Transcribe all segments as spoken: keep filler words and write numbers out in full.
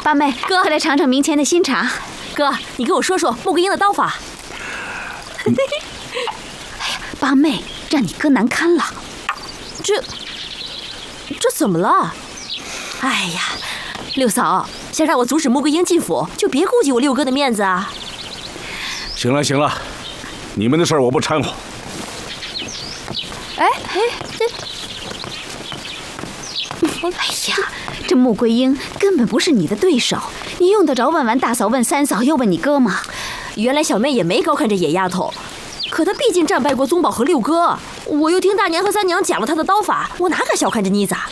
八妹，哥，快来尝尝明前的新茶。 哥，你给我说说穆桂英的刀法。 嗯、哎呀，八妹，让你哥难堪了。 这，这怎么了？哎呀，六嫂，想让我阻止穆桂英进府，就别顾及我六哥的面子啊。 行了行了，你们的事儿我不掺和。 哎哎，这，哎呀，这穆桂英根本不是你的对手，你用得着问完大嫂、问三嫂，又问你哥吗？ 原来小妹也没高看这野丫头，可她毕竟战败过宗宝和六哥，我又听大娘和三娘讲了她的刀法，我哪敢小看这妮子？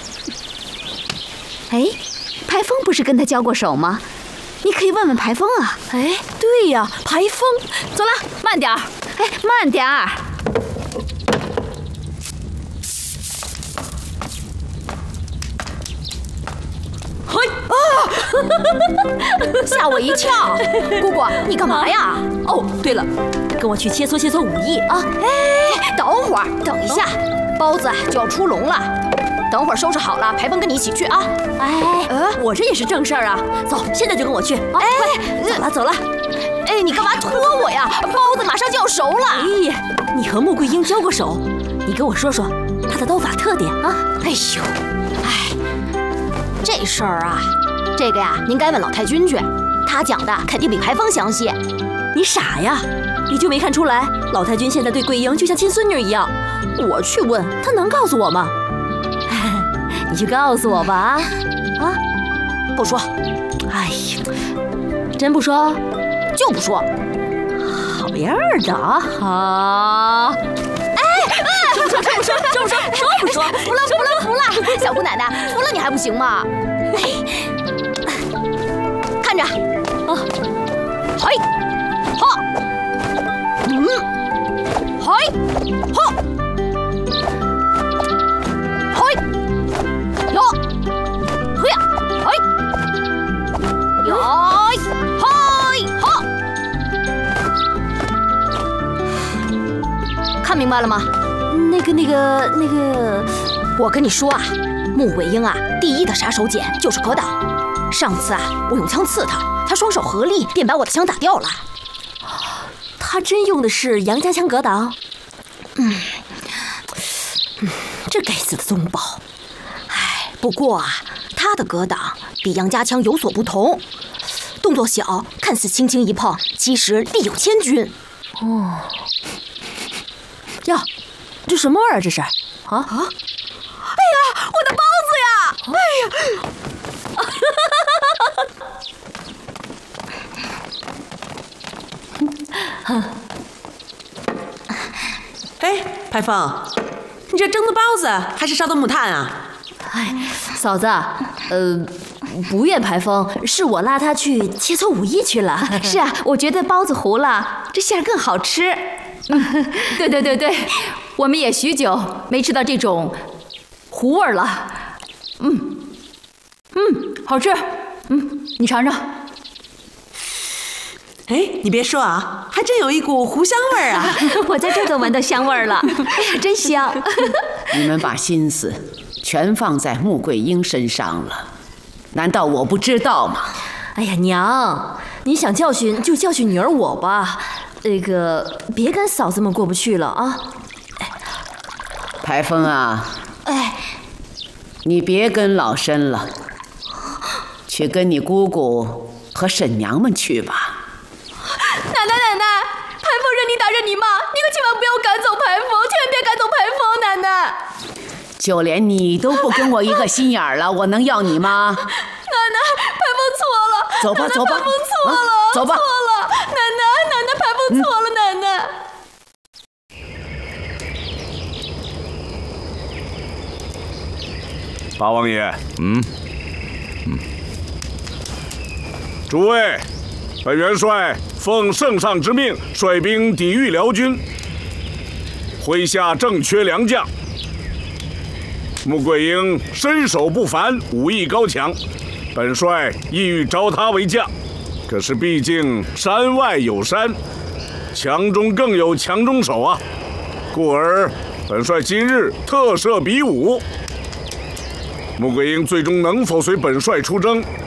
哎，排风不是跟她交过手吗？你可以问问排风啊。 哎，对呀，排风，走了，慢点儿。 哎，慢点儿。 嘿啊！吓我一跳。姑姑，你干嘛呀？哦，对了，跟我去切磋切磋武艺啊。 哎，等会儿，等一下，包子就要出笼了。等会儿收拾好了，排风跟你一起去啊！ 哎，呃，我这也是正事儿啊！走，现在就跟我去。啊、哎，走了走了。 哎，你干嘛拖我呀？包子马上就要熟了。 哎呀，你和穆桂英交过手，你跟我说说她的刀法特点啊！ 哎呦，哎，这事儿啊，这个呀，您该问老太君去，他讲的肯定比排风详细。 你傻呀？你就没看出来，老太君现在对桂英就像亲孙女一样？我去问，她能告诉我吗？你去告诉我吧啊！啊， 不说。 哎呀，真不说， 就不说。 好样的啊！好。 哎哎，说不说？说不说？说不说？说不说？服了服了服了！小姑奶奶，服了你还不行吗？哎，看着，啊，嘿，哈，嗯，嘿，哈。看明白了吗？ 那个、那个、那个， 我跟你说啊，穆桂英啊，第一的杀手锏就是格挡。上次啊，我用枪刺他，他双手合力便把我的枪打掉了。 他真用的是杨家枪格挡？ 嗯，嗯，这该死的宗宝。哎，不过啊，他的格挡比杨家枪有所不同，动作小，看似轻轻一碰，其实力有千钧。 哦。呀，这什么味儿啊？这是啊啊！哎呀，我的包子呀！ 哎呀！ 哎，排风，你这蒸的包子还是烧的木炭啊？ 哎，嫂子，呃，不怨排风，是我拉他去切磋武艺去了。 是啊，我觉得包子糊了，这馅儿更好吃。嗯，对对对对，我们也许久没吃到这种糊味了。嗯嗯，好吃。嗯，你尝尝。 哎，你别说啊，还真有一股糊香味儿啊！ 我在这都闻到香味儿了。哎呀，真香！ 你们把心思全放在穆桂英身上了，难道我不知道吗？ 哎呀，娘，你想教训就教训女儿我吧。那个，别跟嫂子们过不去了啊！ 排风啊， 哎， 你别跟老身了，去跟你姑姑和婶娘们去吧。 奶奶奶奶，排风任你打任你骂，你可千万不要赶走排风，千万别赶走排风，奶奶。 就连你都不跟我一个心眼儿了，我能要你吗？ 奶奶，排风错了。 走吧，走吧， 排风错了， 啊、走吧。 错了，奶奶，奶奶，排风错了，嗯、奶奶。 八王爷，嗯嗯，诸位，本元帅奉圣上之命，率兵抵御辽军，麾下正缺良将。穆桂英身手不凡，武艺高强，本帅意欲招他为将。可是毕竟山外有山，强中更有强中手啊，故而本帅今日特设比武。穆桂英最终能否随本帅出征，